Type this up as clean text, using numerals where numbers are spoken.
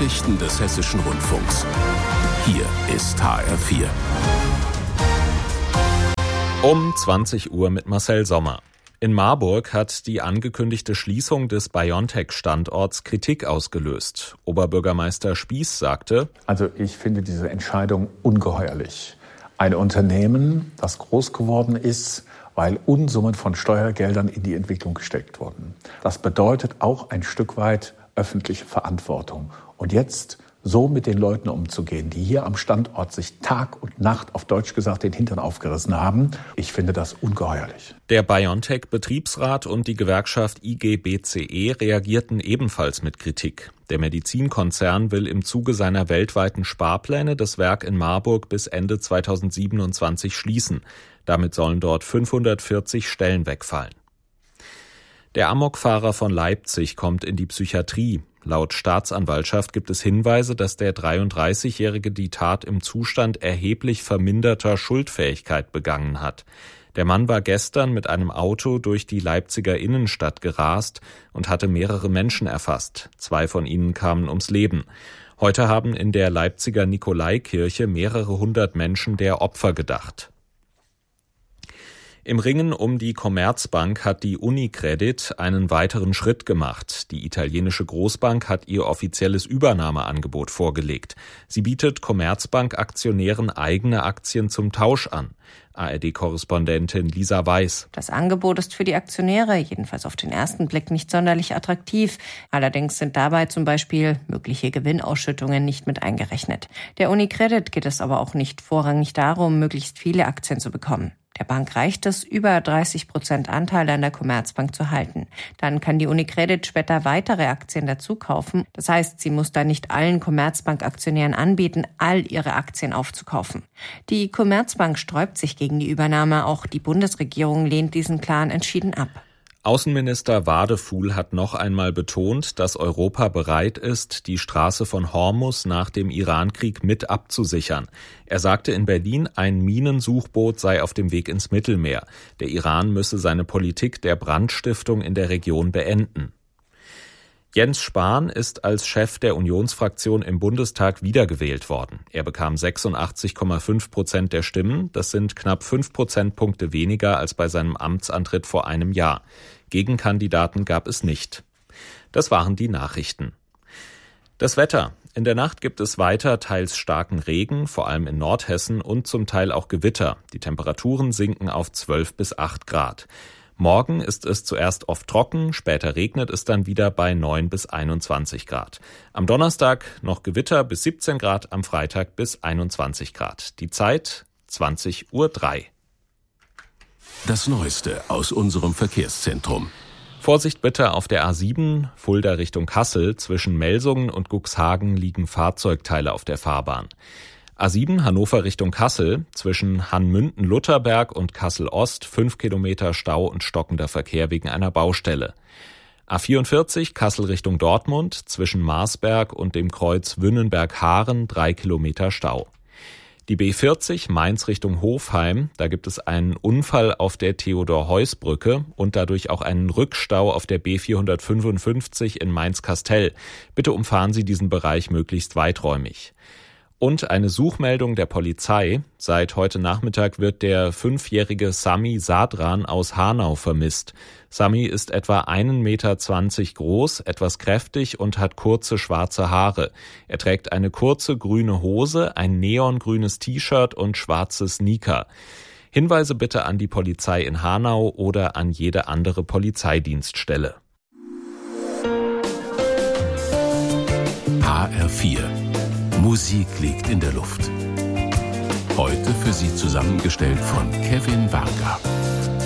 Nachrichten des Hessischen Rundfunks. Hier ist HR4. Um 20 Uhr mit Marcel Sommer. In Marburg hat die angekündigte Schließung des BioNTech-Standorts Kritik ausgelöst. Oberbürgermeister Spieß sagte: Also ich finde diese Entscheidung ungeheuerlich. Ein Unternehmen, das groß geworden ist, weil Unsummen von Steuergeldern in die Entwicklung gesteckt wurden. Das bedeutet auch ein Stück weit öffentliche Verantwortung. Und jetzt so mit den Leuten umzugehen, die hier am Standort sich Tag und Nacht, auf Deutsch gesagt, den Hintern aufgerissen haben, ich finde das ungeheuerlich. Der BioNTech-Betriebsrat und die Gewerkschaft IG BCE reagierten ebenfalls mit Kritik. Der Medizinkonzern will im Zuge seiner weltweiten Sparpläne das Werk in Marburg bis Ende 2027 schließen. Damit sollen dort 540 Stellen wegfallen. Der Amokfahrer von Leipzig kommt in die Psychiatrie. Laut Staatsanwaltschaft gibt es Hinweise, dass der 33-Jährige die Tat im Zustand erheblich verminderter Schuldfähigkeit begangen hat. Der Mann war gestern mit einem Auto durch die Leipziger Innenstadt gerast und hatte mehrere Menschen erfasst. 2 von ihnen kamen ums Leben. Heute haben in der Leipziger Nikolaikirche mehrere hundert Menschen der Opfer gedacht. Im Ringen um die Commerzbank hat die UniCredit einen weiteren Schritt gemacht. Die italienische Großbank hat ihr offizielles Übernahmeangebot vorgelegt. Sie bietet Commerzbank-Aktionären eigene Aktien zum Tausch an. ARD-Korrespondentin Lisa Weiß. Das Angebot ist für die Aktionäre, jedenfalls auf den ersten Blick, nicht sonderlich attraktiv. Allerdings sind dabei zum Beispiel mögliche Gewinnausschüttungen nicht mit eingerechnet. Der UniCredit geht es aber auch nicht vorrangig darum, möglichst viele Aktien zu bekommen. Der Bank reicht es, über 30% Anteile an der Commerzbank zu halten. Dann kann die UniCredit später weitere Aktien dazu kaufen. Das heißt, sie muss dann nicht allen Commerzbank-Aktionären anbieten, all ihre Aktien aufzukaufen. Die Commerzbank sträubt sich gegen die Übernahme. Auch die Bundesregierung lehnt diesen Plan entschieden ab. Außenminister Wadefuhl hat noch einmal betont, dass Europa bereit ist, die Straße von Hormuz nach dem Irankrieg mit abzusichern. Er sagte in Berlin, ein Minensuchboot sei auf dem Weg ins Mittelmeer. Der Iran müsse seine Politik der Brandstiftung in der Region beenden. Jens Spahn ist als Chef der Unionsfraktion im Bundestag wiedergewählt worden. Er bekam 86,5% der Stimmen. Das sind knapp 5 Prozentpunkte weniger als bei seinem Amtsantritt vor einem Jahr. Gegenkandidaten gab es nicht. Das waren die Nachrichten. Das Wetter. In der Nacht gibt es weiter teils starken Regen, vor allem in Nordhessen, und zum Teil auch Gewitter. Die Temperaturen sinken auf 12 bis 8 Grad. Morgen ist es zuerst oft trocken, später regnet es dann wieder bei 9 bis 21 Grad. Am Donnerstag noch Gewitter bis 17 Grad, am Freitag bis 21 Grad. Die Zeit 20:03 Uhr. Das Neueste aus unserem Verkehrszentrum. Vorsicht bitte auf der A7, Fulda Richtung Kassel. Zwischen Melsungen und Cuxhagen liegen Fahrzeugteile auf der Fahrbahn. A7 Hannover Richtung Kassel, zwischen Hanmünden-Lutherberg und Kassel-Ost 5 Kilometer Stau und stockender Verkehr wegen einer Baustelle. A44 Kassel Richtung Dortmund, zwischen Marsberg und dem Kreuz Wünnenberg-Haaren 3 Kilometer Stau. Die B40 Mainz Richtung Hofheim, da gibt es einen Unfall auf der Theodor-Heuss-Brücke und dadurch auch einen Rückstau auf der B455 in Mainz-Kastel. Bitte umfahren Sie diesen Bereich möglichst weiträumig. Und eine Suchmeldung der Polizei. Seit heute Nachmittag wird der 5-jährige Sami Sadran aus Hanau vermisst. Sami ist etwa 1,20 Meter groß, etwas kräftig und hat kurze schwarze Haare. Er trägt eine kurze grüne Hose, ein neongrünes T-Shirt und schwarze Sneaker. Hinweise bitte an die Polizei in Hanau oder an jede andere Polizeidienststelle. HR4. Musik liegt in der Luft. Heute für Sie zusammengestellt von Kevin Varga.